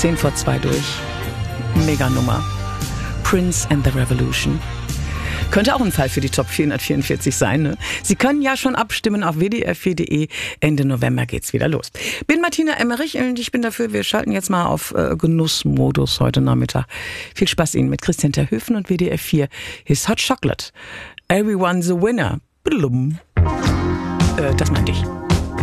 10 vor 2 durch. Mega Nummer. Prince and the Revolution. Könnte auch ein Fall für die Top 444 sein, ne? Sie können ja schon abstimmen auf wdr4.de. Ende November geht's wieder los. Bin Martina Emmerich und ich bin dafür, wir schalten jetzt mal auf Genussmodus heute Nachmittag. Viel Spaß Ihnen mit Christian Terhöfen und WDR 4. His Hot Chocolate. Everyone's a winner. Das meinte ich.